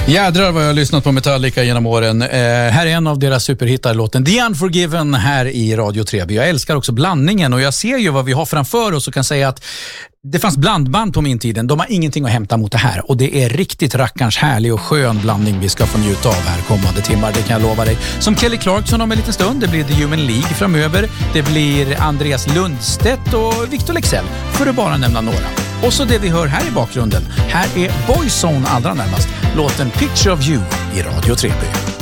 Jädrar vad jag har lyssnat på Metallica genom åren. Här är en av deras superhittar, låten The Unforgiven här i Radio Treby. Jag älskar också blandningen och jag ser ju vad vi har framför oss och kan säga att det fanns blandband på min tiden. De har ingenting att hämta mot det här och det är riktigt rackarns härlig och skön blandning vi ska få njuta av här kommande timmar, det kan jag lova dig. Som Kelly Clarkson om en liten stund, det blir The Human League framöver, det blir Andreas Lundstedt och Victor Leksell, för att bara nämna några. Och så det vi hör här i bakgrunden, här är Boyzone allra närmast, låten Picture of You i Radio Treby.